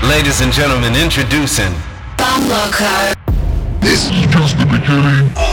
Ladies and gentlemen, introducing Bomb Loco. This is just the beginning.